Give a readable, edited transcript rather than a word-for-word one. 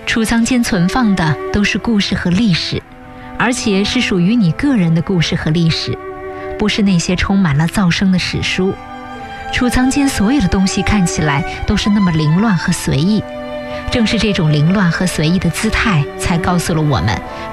储藏间存放的都是故事和历史，而且是属于你个人的故事和历史，不是那些充满了噪声的史书。储藏间所有的东西看起来都是那么凌乱和随意，正是这种凌乱和随意的姿态，才告诉了我们